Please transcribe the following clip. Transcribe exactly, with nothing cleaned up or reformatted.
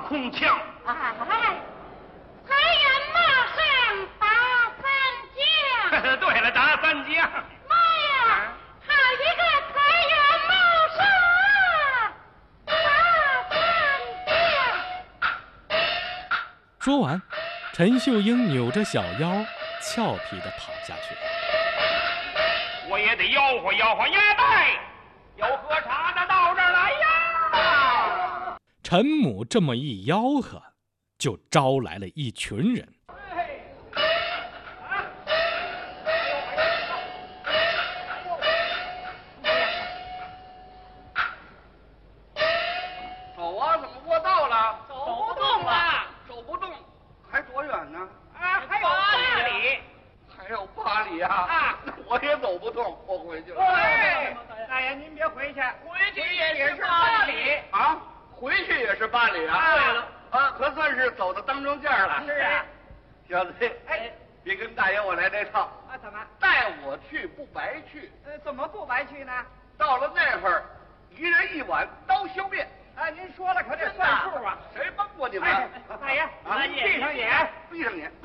空腔。 哎，财源马上打三将。 对了，打三将。 妈呀，好一个财源茂盛，打三将！ 说完，陈秀英扭着小腰，俏皮地躺下去了。 我也得吆喝吆喝鸭蛋，有喝茶的到这儿来呀！ 陈母这么一吆喝，就招来了一群人。 走啊，怎么过道了？ 走不动了， 走不动，还多远呢？ 啊，还有八里。 还有八里啊！ 啊， 那我也走不动，我回去了。 哎，大爷您别回去，回去也是八里啊，回去也是八里啊。 对了， 啊，可算是走到当中间了。 是啊， 小子， 哎， 别跟大爷我来这套。 啊，怎么？ 带我去不白去。 呃，怎么不白去呢？ 到了那会儿，一人一碗刀削面。 啊，您说了可得算数啊！ 谁帮过你们？ 哎，大爷， 啊， 闭上眼， 闭上眼。